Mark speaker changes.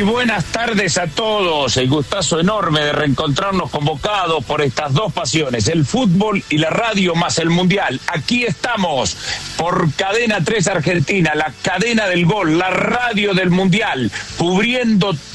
Speaker 1: buenas tardes a todos. El gustazo enorme de reencontrarnos convocados por estas dos pasiones, el fútbol y la radio más el mundial. Aquí estamos por Cadena 3 Argentina, la cadena del gol, la radio del mundial, cubriendo